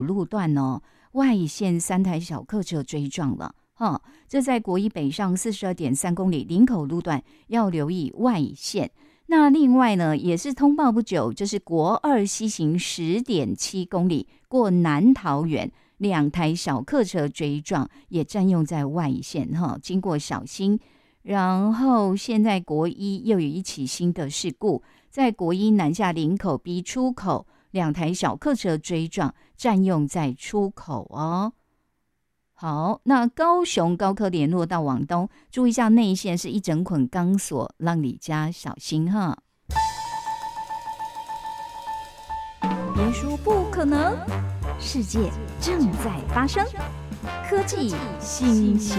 路段哦，外线3台小客车追撞了。这在国一北上42.3公里林口路段要留意外线。那另外呢，也是通报不久，就是国二西行10.7公里过南桃园，2台小客车追撞，也占用在外线经过小心。然后现在国一又有一起新的事故，在国一南下林口 B 出口，2台小客车追撞，占用在出口哦。好，那高雄高科联络到往东，注意一下内线是一整捆钢索，让你家小心哈。别说不可能，世界正在发生，科技新鲜